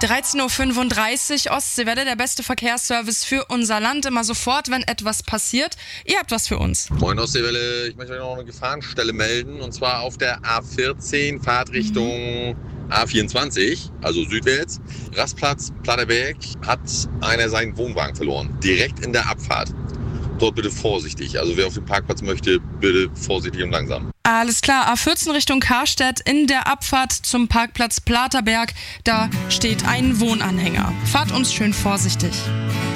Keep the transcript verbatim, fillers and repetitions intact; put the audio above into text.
dreizehn Uhr fünfunddreißig, Ostseewelle, der beste Verkehrsservice für unser Land. Immer sofort, wenn etwas passiert. Ihr habt was für uns. Moin Ostseewelle, ich möchte euch noch eine Gefahrenstelle melden. Und zwar auf der A vierzehn, Fahrtrichtung mhm. A vierundzwanzig, also südwärts. Rastplatz Platterberg, hat einer seinen Wohnwagen verloren. Direkt in der Abfahrt. Dort bitte vorsichtig. Also wer auf den Parkplatz möchte, bitte vorsichtig und langsam. Alles klar, A vierzehn Richtung Karstedt, in der Abfahrt zum Parkplatz Platerberg, da steht ein Wohnanhänger. Fahrt uns schön vorsichtig.